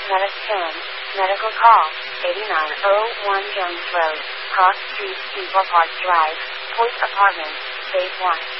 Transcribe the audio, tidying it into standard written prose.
Medic 10, medical call, 8901 Jones Road, Cross Street, Depot Park Drive, Point Apartments, Phase 1.